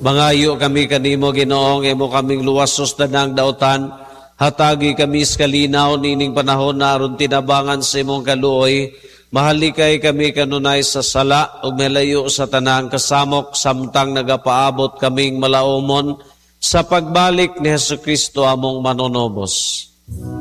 Mangayo kami kanimo Ginoong imo kaming luwasos danang dautan. Hatagi kami kalinaw nining panahon na aron tinabangan sa imong kaluoy. Mahalikay kami kanunay sa sala ug melayo sa tanang kasamok samtang nagapaabot kaming malaumon sa pagbalik ni Hesukristo among manunobos.